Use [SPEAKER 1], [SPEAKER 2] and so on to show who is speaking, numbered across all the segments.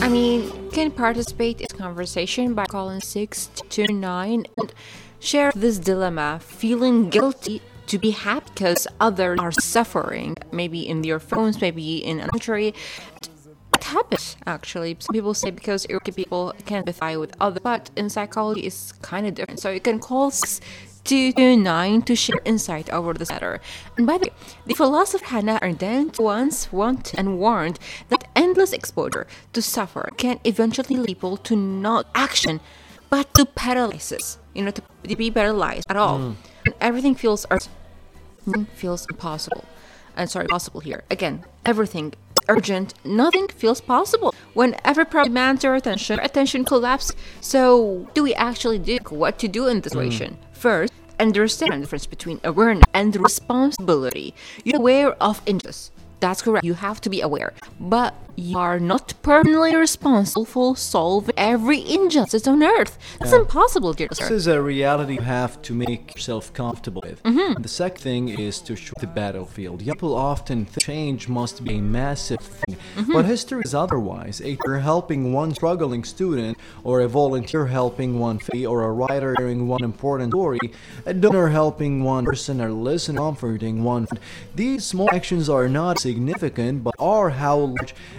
[SPEAKER 1] You can participate in this conversation by calling 629 and share this dilemma, feeling guilty to be happy because others are suffering, maybe in their phones, maybe in elementary. What happens, actually? Some people say because irritable people can't empathize with others, but in psychology, it's kind of different. So you can call 629 to share insight over this matter. And by the way, the philosopher Hannah Arendt once warned that endless exposure to suffer can eventually lead people to not action, but to paralysis. To be paralyzed at all. And everything feels impossible. Possible here. Again, everything urgent, nothing feels possible. When every problem demands our attention collapses. So, what do we actually do? What to do in this situation? First, understand the difference between awareness and responsibility. You're aware of injustice. That's correct. You have to be aware. But you are not permanently responsible for solving every injustice on earth. That's impossible, dear sir.
[SPEAKER 2] This is a reality you have to make yourself comfortable with. The second thing is to show the battlefield. People often think change must be a massive thing, but history is otherwise. A teacher helping one struggling student, or a volunteer helping one family, or a writer sharing one important story, a donor helping one person, or listener comforting one. These small actions are not significant, but are how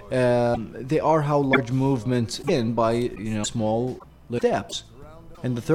[SPEAKER 2] large movements begin by small steps. And the third